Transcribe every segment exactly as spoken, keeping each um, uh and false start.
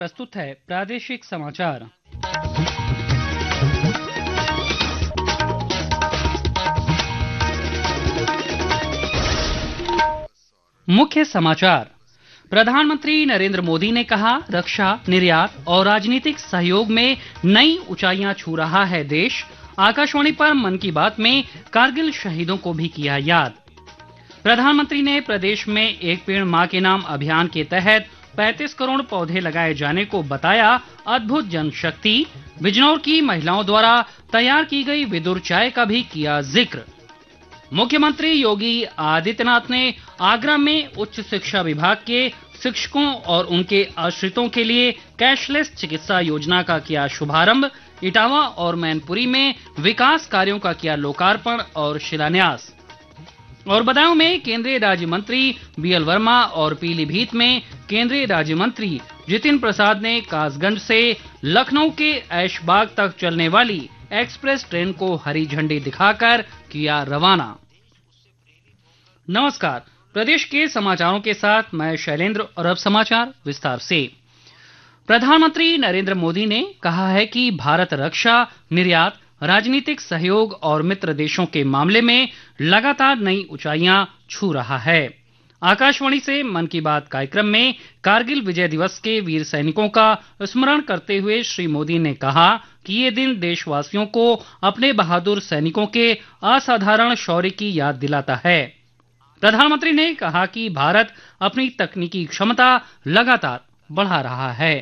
प्रस्तुत है प्रादेशिक समाचार। मुख्य समाचार। प्रधानमंत्री नरेंद्र मोदी ने कहा, रक्षा, निर्यात और राजनीतिक सहयोग में नई ऊंचाइयां छू रहा है देश। आकाशवाणी पर मन की बात में कारगिल शहीदों को भी किया याद। प्रधानमंत्री ने प्रदेश में एक पेड़ मां के नाम अभियान के तहत पैंतीस करोड़ पौधे लगाए जाने को बताया अद्भुत जनशक्ति। बिजनौर की महिलाओं द्वारा तैयार की गई विदुर चाय का भी किया जिक्र। मुख्यमंत्री योगी आदित्यनाथ ने आगरा में उच्च शिक्षा विभाग के शिक्षकों और उनके आश्रितों के लिए कैशलेस चिकित्सा योजना का किया शुभारंभ। इटावा और मैनपुरी में विकास कार्यों का किया लोकार्पण और शिलान्यास। और बदायूं में केंद्रीय राज्य मंत्री बीएल वर्मा और पीलीभीत में केंद्रीय राज्य मंत्री जितिन प्रसाद ने कासगंज से लखनऊ के ऐशबाग तक चलने वाली एक्सप्रेस ट्रेन को हरी झंडी दिखाकर किया रवाना। नमस्कार, प्रदेश के समाचारों के साथ मैं शैलेंद्र और अब समाचार विस्तार से। प्रधानमंत्री नरेंद्र मोदी ने कहा है कि भारत रक्षा, निर्यात, राजनीतिक सहयोग और मित्र देशों के मामले में लगातार नई ऊंचाइयां छू रहा है। आकाशवाणी से मन की बात कार्यक्रम में कारगिल विजय दिवस के वीर सैनिकों का स्मरण करते हुए श्री मोदी ने कहा कि ये दिन देशवासियों को अपने बहादुर सैनिकों के असाधारण शौर्य की याद दिलाता है। प्रधानमंत्री ने कहा कि भारत अपनी तकनीकी क्षमता लगातार बढ़ा रहा है।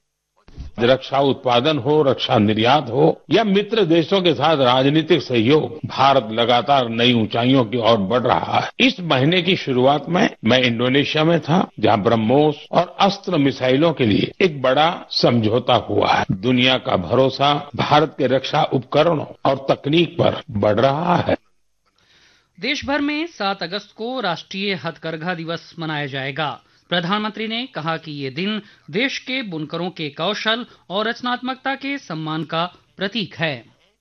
रक्षा उत्पादन हो, रक्षा निर्यात हो या मित्र देशों के साथ राजनीतिक सहयोग, भारत लगातार नई ऊंचाइयों की ओर बढ़ रहा है। इस महीने की शुरुआत में मैं इंडोनेशिया में था, जहां ब्रह्मोस और अस्त्र मिसाइलों के लिए एक बड़ा समझौता हुआ है। दुनिया का भरोसा भारत के रक्षा उपकरणों और तकनीक पर बढ़ रहा है। देश भर में सात अगस्त को राष्ट्रीय हथकरघा दिवस मनाया जाएगा। प्रधानमंत्री ने कहा कि ये दिन देश के बुनकरों के कौशल और रचनात्मकता के सम्मान का प्रतीक है।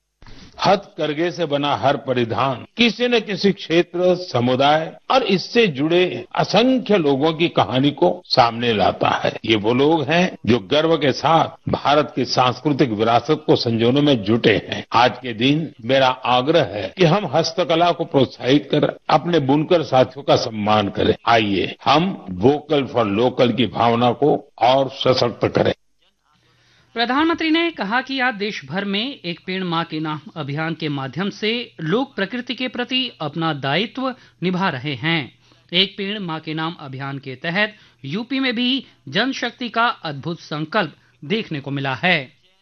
हथकरघे से बना हर परिधान किसी न किसी क्षेत्र, समुदाय और इससे जुड़े असंख्य लोगों की कहानी को सामने लाता है। ये वो लोग हैं जो गर्व के साथ भारत की सांस्कृतिक विरासत को संजोने में जुटे हैं। आज के दिन मेरा आग्रह है कि हम हस्तकला को प्रोत्साहित कर अपने बुनकर साथियों का सम्मान करें। आइए हम वोकल फॉर लोकल की भावना को और सशक्त करें। प्रधानमंत्री ने कहा कि आज देश भर में एक पेड़ मां के नाम अभियान के माध्यम से लोग प्रकृति के प्रति अपना दायित्व निभा रहे हैं। एक पेड़ मां के नाम अभियान के तहत यूपी में भी जनशक्ति का अद्भुत संकल्प देखने को मिला है।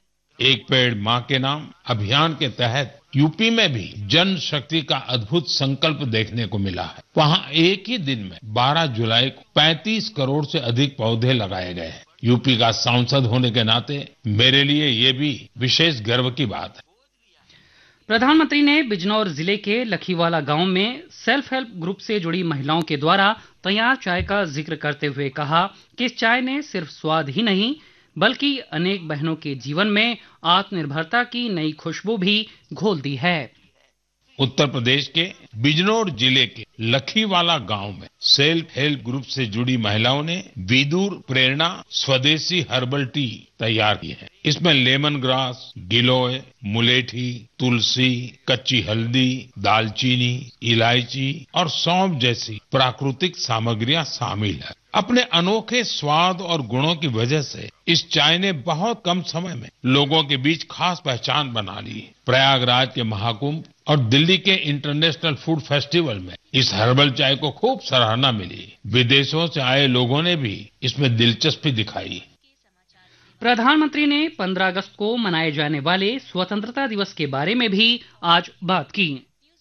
एक पेड़ मां के नाम अभियान के तहत यूपी में भी जनशक्ति का अद्भुत संकल्प देखने को मिला है। वहां एक ही दिन में बारह जुलाई को पैंतीस करोड़ से अधिक पौधे लगाए गए हैं। यूपी का सांसद होने के नाते मेरे लिए ये भी विशेष गर्व की बात है। प्रधानमंत्री ने बिजनौर जिले के लखीवाला गांव में सेल्फ हेल्प ग्रुप से जुड़ी महिलाओं के द्वारा तैयार चाय का जिक्र करते हुए कहा कि इस चाय ने सिर्फ स्वाद ही नहीं बल्कि अनेक बहनों के जीवन में आत्मनिर्भरता की नई खुशबू भी घोल दी है। उत्तर प्रदेश के बिजनौर जिले के लखीवाला गांव में सेल्फ हेल्प ग्रुप से जुड़ी महिलाओं ने विदुर प्रेरणा स्वदेशी हर्बल टी तैयार की है। इसमें लेमन ग्रास, गिलोय, मुलेठी, तुलसी, कच्ची हल्दी, दालचीनी, इलायची और सौंफ जैसी प्राकृतिक सामग्रियां शामिल है। अपने अनोखे स्वाद और गुणों की वजह से इस चाय ने बहुत कम समय में लोगों के बीच खास पहचान बना ली। प्रयागराज के महाकुंभ और दिल्ली के इंटरनेशनल फूड फेस्टिवल में इस हर्बल चाय को खूब सराहना मिली। विदेशों से आए लोगों ने भी इसमें दिलचस्पी दिखाई। प्रधानमंत्री ने पंद्रह अगस्त को मनाए जाने वाले स्वतंत्रता दिवस के बारे में भी आज बात की।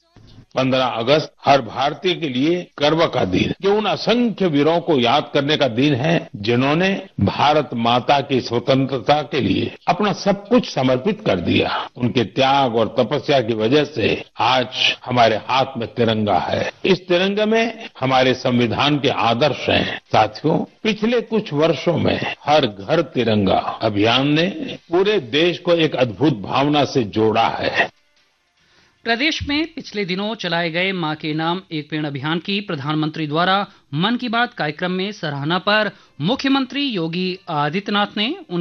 पंद्रह अगस्त हर भारतीय के लिए गर्व का दिन है। जो उन असंख्य वीरों को याद करने का दिन है जिन्होंने भारत माता की स्वतंत्रता के लिए अपना सब कुछ समर्पित कर दिया। उनके त्याग और तपस्या की वजह से आज हमारे हाथ में तिरंगा है। इस तिरंगे में हमारे संविधान के आदर्श हैं। साथियों, पिछले कुछ वर्षों में हर घर तिरंगा अभियान ने पूरे देश को एक अद्भुत भावना से जोड़ा है। प्रदेश में पिछले दिनों चलाए गए मां के नाम एक पेड़ अभियान की प्रधानमंत्री द्वारा मन की बात कार्यक्रम में सराहना पर मुख्यमंत्री योगी आदित्यनाथ ने